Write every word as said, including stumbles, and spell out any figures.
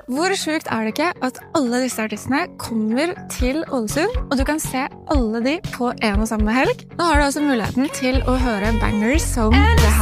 hvor sjukt er det ikke at alle disse artistene kommer til Ålesund, og du kan se alle de på en og samme helg? Nå har du også muligheten til å høre bangers som det her.